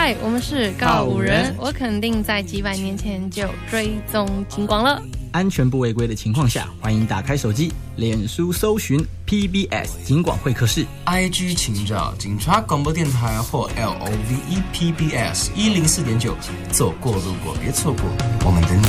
嗨，我们是告五人，我肯定在几百年前就追踪警广了。 安全不违规的情况下，欢迎打开手机，脸书搜寻 PBS 警广会客室 ，IG 请找警察广播电台或 LOVE PBS 104.9，走过路过别错过，我们等你。